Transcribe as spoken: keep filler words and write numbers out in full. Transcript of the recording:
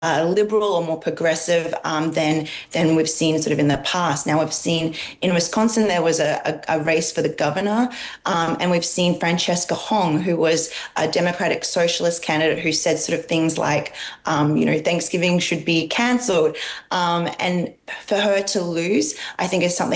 uh, liberal or more progressive um, than than we've seen sort of in the past. Now we've seen in Wisconsin there was a, a, a race for the governor, um, and we've seen Francesca Hong, who was a Democratic Socialist candidate, who said sort of things like, um, you know, Thanksgiving should be cancelled, um, and for her to lose, I think is something